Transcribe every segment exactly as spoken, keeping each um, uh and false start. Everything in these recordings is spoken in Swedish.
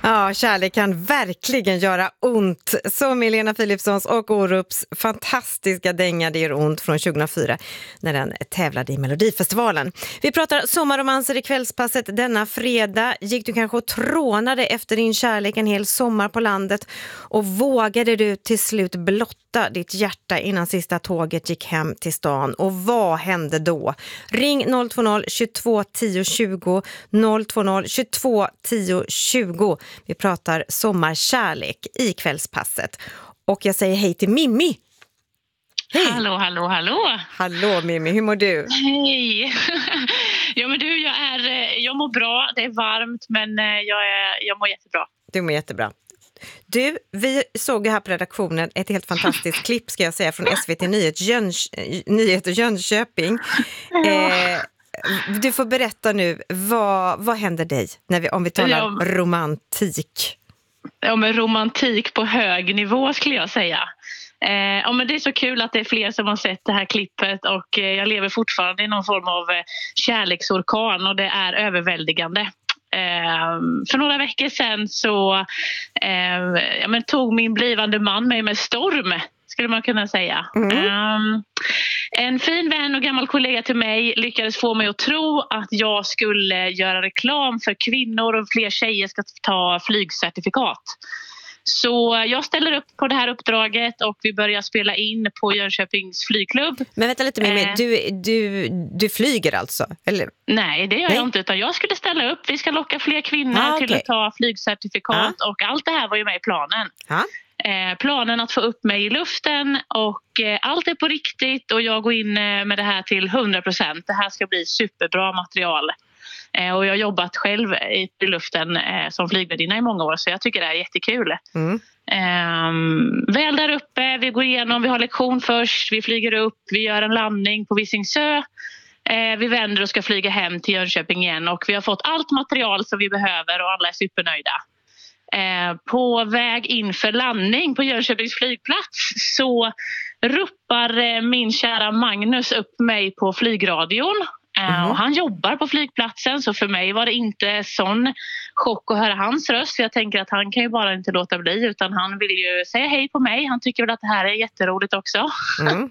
Ja, kärlek kan verkligen göra ont. Som Helena Philipssons och Orups fantastiska dänga Det gör ont från tjugohundrafyra när den tävlade i Melodifestivalen. Vi pratar sommarromanser i kvällspasset denna fredag. Gick du kanske och trånade efter din kärlek en hel sommar på landet och vågade du till slut blotta ditt hjärta innan sista tåget gick hem till stan? Och vad hände då? Ring noll två noll tjugotvå tio tjugo noll två noll tjugotvå tio tjugo. Vi pratar sommarkärlek i kvällspasset. Och jag säger hej till Mimmi. Hej. Hallå, hallå, hallå. Hallå Mimmi, hur mår du? Hej. Ja men du, jag, är, jag mår bra. Det är varmt men jag, är, jag mår jättebra. Du mår jättebra. Du, vi såg här på redaktionen ett helt fantastiskt klipp ska jag säga från S V T Nyhet, Jöns, Nyheter Jönköping. Ja. Eh, du får berätta nu, vad, vad händer dig när vi, om vi talar ja, romantik? Ja men romantik på hög nivå skulle jag säga. Eh, ja, men det är så kul att det är fler som har sett det här klippet och eh, jag lever fortfarande i någon form av eh, kärleksorkan och det är överväldigande. Eh, för några veckor sedan så eh, ja, men tog min blivande man mig med storm, skulle man kunna säga. Mm. Um, en fin vän och gammal kollega till mig lyckades få mig att tro att jag skulle göra reklam för kvinnor och fler tjejer ska ta flygcertifikat. Så jag ställer upp på det här uppdraget och vi börjar spela in på Jönköpings flygklubb. Men vänta lite med, eh. du, du, du flyger alltså? Eller? Nej, det gör Nej. jag inte utan jag skulle ställa upp. Vi ska locka fler kvinnor ah, okay. till att ta flygcertifikat ah. och allt det här var ju med i planen. Ah. Eh, planen att få upp mig i luften och eh, allt är på riktigt och jag går in eh, med det här till hundra procent. Det här ska bli superbra material. Eh, och jag har jobbat själv i, i luften eh, som flygvärdinna i många år så jag tycker det är jättekul. Mm. Eh, väl där uppe, vi går igenom, vi har lektion först, vi flyger upp, vi gör en landning på Visingsö. Eh, vi vänder och ska flyga hem till Jönköping igen och vi har fått allt material som vi behöver och alla är supernöjda. Eh, på väg inför landning på Jönköpings flygplats så ruppar eh, min kära Magnus upp mig på flygradion. Mm. Och han jobbar på flygplatsen så för mig var det inte sån chock att höra hans röst. Jag tänker att han kan ju bara inte låta bli utan han vill ju säga hej på mig. Han tycker väl att det här är jätteroligt också. Mm.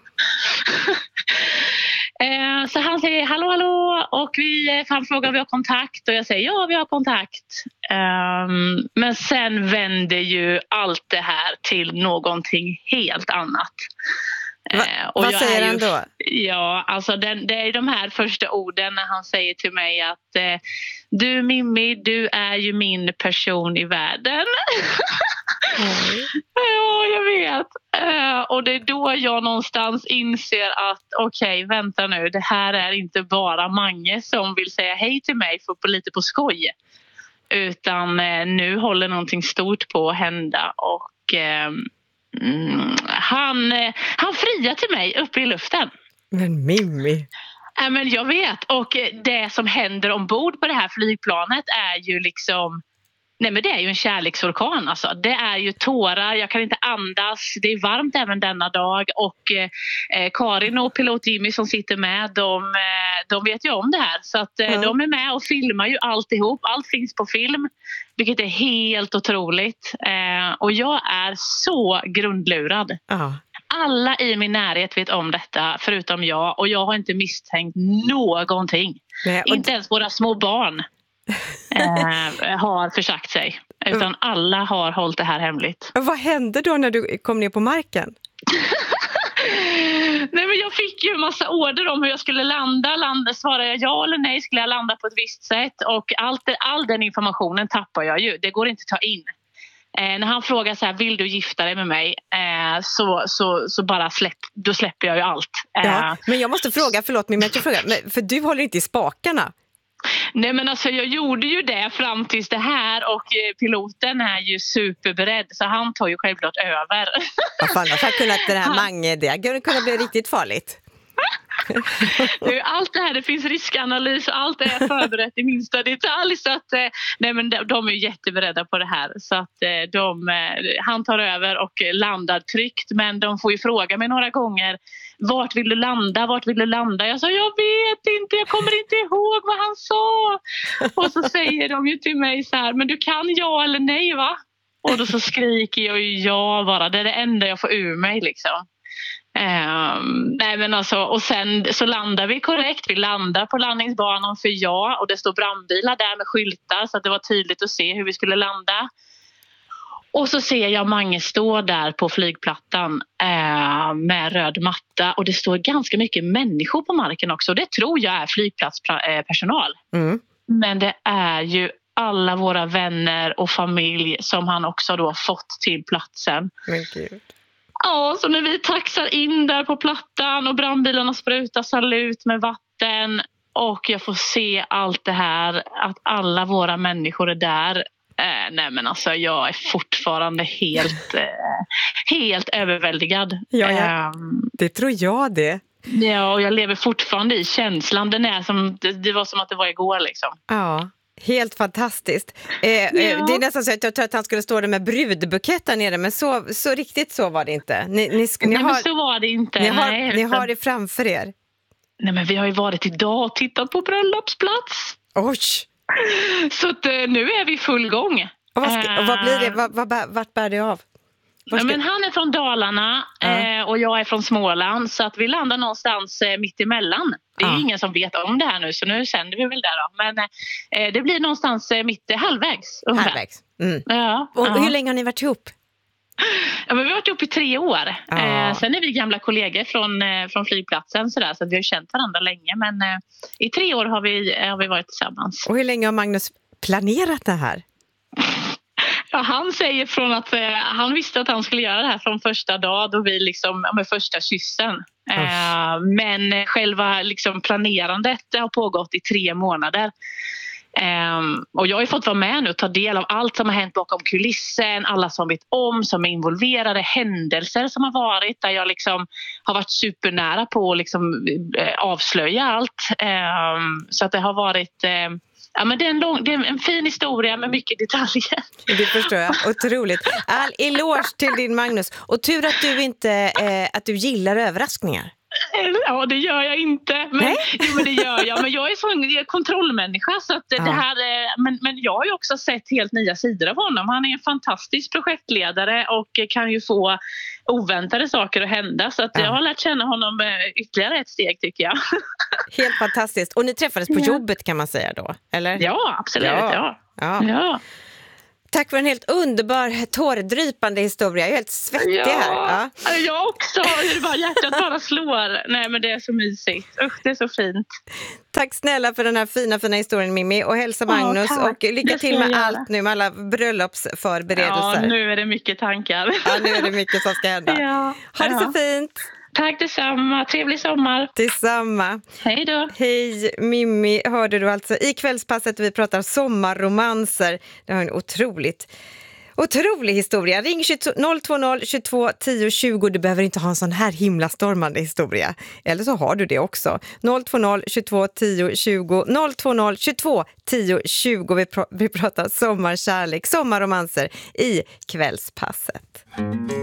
Så han säger hallå hallå och vi, han frågar om vi har kontakt och jag säger ja vi har kontakt. Um, men sen vänder ju allt det här till någonting helt annat. Va, uh, och vad jag säger ju, han då? Ja, alltså den, det är de här första orden när han säger till mig att uh, du Mimmi, du är ju min person i världen. Mm. Ja, jag vet. Uh, och det är då jag någonstans inser att okej, okay, vänta nu. Det här är inte bara Mange som vill säga hej till mig för på lite på skoj. Utan uh, nu håller någonting stort på att hända. Och uh, mm, han, uh, han friar till mig uppe i luften. Men Mimmi... Uh, men jag vet. Och uh, det som händer ombord på det här flygplanet är ju liksom... Nej men det är ju en kärleksorkan alltså. Det är ju tårar, jag kan inte andas. Det är varmt även denna dag. Och eh, Karin och pilot Jimmy som sitter med, de, eh, de vet ju om det här. Så att eh, mm. de är med och filmar ju alltihop. Allt finns på film, vilket är helt otroligt. Eh, och jag är så grundlurad. Uh. Alla i min närhet vet om detta, förutom jag. Och jag har inte misstänkt någonting. Nej, och... Inte ens våra små barn. eh, har försagt sig utan alla har hållit det här hemligt. Vad hände då när du kom ner på marken? Nej, men jag fick ju en massa order om hur jag skulle landa. landa svarade jag ja eller nej, skulle jag landa på ett visst sätt och allt, all den informationen tappar jag ju, det går inte att ta in. Eh, när han frågar så här, vill du gifta dig med mig? Eh, så, så, så bara släpp, då släpper jag ju allt. Eh, ja, men jag måste fråga, förlåt mig, men jag fråga, men, för du håller inte i spakarna. Nej men alltså jag gjorde ju det fram tills det här och piloten är ju superberedd så han tar ju självklart över. Vad fan, jag har kunnat det här Mange, det kunde kunna bli riktigt farligt. Allt det här, det finns riskanalys och allt är förberett i minsta detalj. Så att, nej, men de är jätteberedda på det här. Så att de, han tar över och landar tryggt. Men de får ju fråga mig några gånger: vart vill du landa? Vart vill du landa? Jag sa, jag vet inte, jag kommer inte ihåg vad han sa. Och så säger de ju till mig så här: men du kan ja eller nej, va? Och då så skriker jag ju ja bara. Det är det enda jag får ur mig liksom. Um, nej men alltså, och sen så landar vi korrekt. Vi landar på landningsbanan för ja. Och det står brandbilar där med skyltar, så att det var tydligt att se hur vi skulle landa. Och så ser jag Mange stå där på flygplattan eh, med röd matta. Och det står ganska mycket människor på marken också. Det tror jag är flygplatspersonal. Mm. Men det är ju alla våra vänner och familj som han också då fått till platsen. Men gud. Ja, så när vi taxar in där på plattan och brandbilarna sprutar salut med vatten. Och jag får se allt det här, att alla våra människor är där. Eh, nej men alltså jag är fortfarande helt, eh, helt överväldigad. Ja, ja. Eh, det tror jag det. Ja, och jag lever fortfarande i känslan. Den är som, det, det var som att det var igår liksom. Ja, helt fantastiskt. Eh, ja. eh, det är nästan så att jag tror att han skulle stå där med brudbukett där nere, men så, så riktigt så var det inte. Ni, ni, ni nej, har, men så var det inte. Ni har, nej, ni har det framför er. Nej, men vi har ju varit idag och tittat på bröllopsplats. Oj! Så att, nu är vi full gång. Och vad, ska, och vad blir det? Vad, vad, vart bär det av? Ja, men han är från Dalarna eh, och jag är från Småland, så att vi landar någonstans eh, mitt emellan. Det är ja. ingen som vet om det här nu, så nu sänder vi väl där då. Men eh, det blir någonstans eh, mitt eh, halvvägs. Halvvägs. Mm. Ja, och ja. Hur länge har ni varit ihop? Ja, men vi har varit ihop i tre år. Ja. Eh, sen är vi gamla kollegor från, eh, från flygplatsen så, där, så att vi har känt varandra länge. Men eh, i tre år har vi, har vi varit tillsammans. Och hur länge har Magnus planerat det här? Ja, han säger från att eh, han visste att han skulle göra det här från första dag då vi liksom, med första kyssen. Eh, men själva liksom planerandet har pågått i tre månader. Eh, och jag har ju fått vara med nu och ta del av allt som har hänt bakom kulissen, alla som vet om, som är involverade, händelser som har varit där jag liksom har varit supernära på att liksom, eh, avslöja allt. Eh, så att det har varit... Eh, Ja, men det är, en lång, det är en fin historia med mycket detaljer. Det förstår jag. Otroligt. All eloge till din Magnus. Och tur att du inte eh, att du gillar överraskningar. Ja, det gör jag inte. Men, jo, men det gör jag. Men jag är sån kontrollmänniska. Så att ja. det här, men, men jag har ju också sett helt nya sidor av honom. Han är en fantastisk projektledare och kan ju få oväntade saker att hända. Så att ja. jag har lärt känna honom ytterligare ett steg, tycker jag. Helt fantastiskt. Och ni träffades på ja. jobbet, kan man säga då, eller? Ja, absolut. Ja. Ja. Ja. Ja. Tack för en helt underbar, tårdrypande historia. Jag är helt svettig ja, här. Ja, jag också. Det bara, hjärtat bara slår. Nej, men det är så mysigt. Usch, det är så fint. Tack snälla för den här fina, fina historien, Mimmi. Och hälsa Magnus. Ja, och lycka till med allt nu, med alla bröllopsförberedelser. Ja, nu är det mycket tankar. Ja, nu är det mycket som ska hända. Ja, ha det ja. så fint. Tack detsamma. Trevlig sommar. Detsamma. Hej då. Hej Mimmi, hörde du alltså i kvällspasset vi pratar sommarromanser. Det har en otroligt otrolig historia. Ring noll två noll tjugotvå tio tjugo. Du behöver inte ha en sån här himla stormande historia. Eller så har du det också. noll två noll tjugotvå tio tjugo. noll två noll tjugotvå tio tjugo. Vi, pr- vi pratar sommarkärlek, sommarromanser i kvällspasset.